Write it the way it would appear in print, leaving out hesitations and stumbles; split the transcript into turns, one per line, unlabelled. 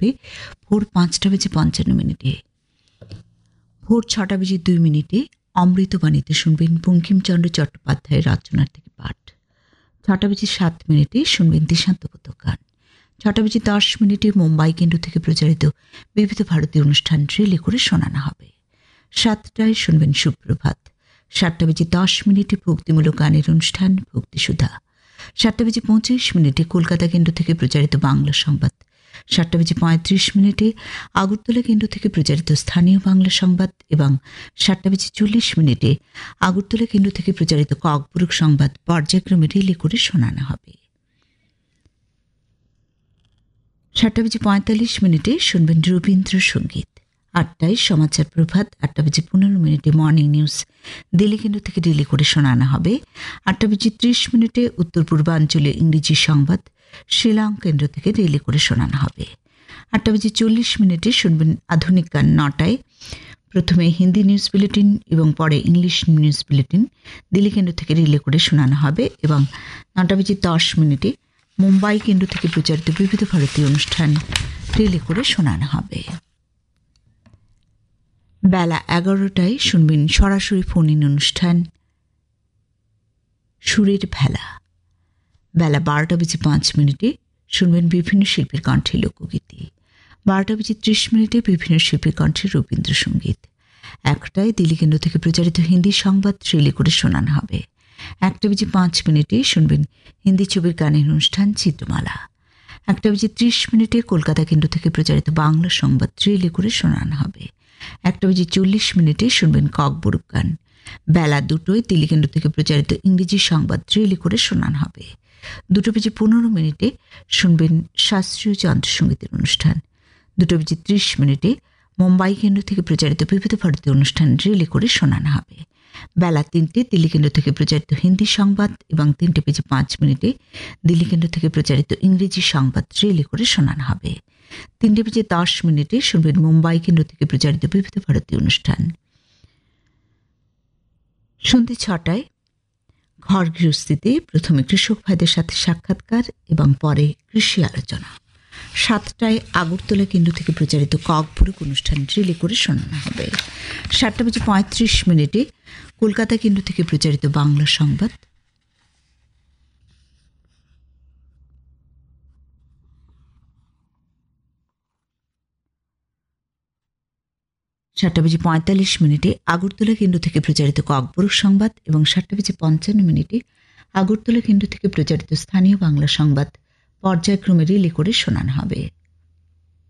হবে ভোর 5:55। ভোর 6:02 অমৃতবাণীতে শুনবেন বঙ্কিমচন্দ্র চট্টোপাধ্যায়ের রচনার থেকে পাঠ। 6:07 শুনবেন দেশান্তবোধক গান। 6:10 মুম্বাই কেন্দ্র থেকে প্রচারিত বিবিধ ভারতীয় অনুষ্ঠান রিলে করে শোনানো হবে। 7টায় শুনবেন সুপ্রভাত। 7:10 ভক্তিমূলক গানের অনুষ্ঠান ভক্তিসুধা। 7:25 কলকাতা কেন্দ্র থেকে প্রচারিত বাংলা সংবাদ। 7:35 আগরতলা কেন্দ্র থেকে প্রচারিত স্থানীয় বাংলা সংবাদ এবং 7:40 আগরতলা কেন্দ্র থেকে প্রচারিত ককবরক সংবাদ পর্যায়ক্রমে রিলে করে শোনানো হবে। 7:45 শুনবেন রবীন্দ্রসঙ্গীত। 8টায় সমাচার প্রভাত। 8:15 মর্নিং নিউজ দিল্লি কেন্দ্র থেকে রিলে করে শোনানো হবে। 8:30 উত্তর পূর্বাঞ্চলে ইংরেজি সংবাদ শিলং কেন্দ্র থেকে রিলে করে শোনানো হবে। 8:40 শুনবেন আধুনিক গান। 9টায় প্রথমে হিন্দি নিউজ বুলেটিন এবং পরে ইংলিশ নিউজ বুলেটিন দিল্লি কেন্দ্র থেকে রিলে করে শোনানো হবে এবং 9:10 মুম্বাই কেন্দ্র থেকে প্রচারিত বিবিধ ভারতীয় অনুষ্ঠান রিলে করে শোনানো হবে। বেলা 11টায় শুনবেন সরাসরি ফোন ইন অনুষ্ঠান সুরের ভেলা। বেলা 12:05 শুনবেন বিভিন্ন শিল্পীর কণ্ঠে লোকগীতি। 12:30 বিভিন্ন শিল্পীর কণ্ঠে রবীন্দ্রসঙ্গীত। 1টায় দিল্লি কেন্দ্র থেকে প্রচারিত হিন্দি সংবাদ রিলে করে শোনানো হবে। 1:05 শুনবেন হিন্দি ছবির গানের অনুষ্ঠান চিত্রমালা। 1:30 কলকাতা কেন্দ্র থেকে প্রচারিত বাংলা সংবাদ রিলে করে শোনানো হবে। 1:40 শুনবেন ককবরক গান। বেলা 2টায় দিল্লি কেন্দ্র থেকে প্রচারিত ইংরেজি সংবাদ রিলে করে শোনানো হবে। 2:15 শুনবেন শাস্ত্রীয় যন্ত্রসঙ্গীতের অনুষ্ঠান। 2:30 মুম্বাই কেন্দ্র থেকে প্রচারিত বিবিধ ভারতীয় অনুষ্ঠান রিলে করে শোনানো হবে। বেলা 3টে দিল্লি কেন্দ্র থেকে প্রচারিত হিন্দি সংবাদ এবং 3:05 দিল্লি কেন্দ্র থেকে প্রচারিত ইংরেজি সংবাদ রিলে করে শোনানো হবে। 3:10 শুনবেন মুম্বাই কেন্দ্র থেকে প্রচারিত বিবিধ ভারতীয় অনুষ্ঠান। সন্ধ্যে 6টায় ঘর গৃহস্থিতে প্রথমে কৃষক ভাইদের সাথে সাক্ষাৎকার এবং পরে কৃষি আলোচনা। 7টায় আগরতলা কেন্দ্র থেকে প্রচারিত ককবরক অনুষ্ঠান রিলে করে শোনানো হবে। 7:35 কলকাতা কেন্দ্র থেকে প্রচারিত বাংলা সংবাদ। 7:45 আগরতলা কেন্দ্র থেকে প্রচারিত ককবরক সংবাদ এবং 7:55 আগরতলা কেন্দ্র থেকে প্রচারিত স্থানীয় বাংলা সংবাদ পর্যায়ক্রমে রিলে করে শোনানো হবে।